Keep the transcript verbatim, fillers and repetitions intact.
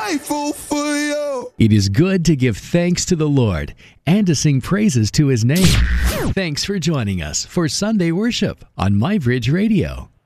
grateful for you. It is good to give thanks to the Lord and to sing praises to his name. Thanks for joining us for Sunday worship on MyBridge Radio.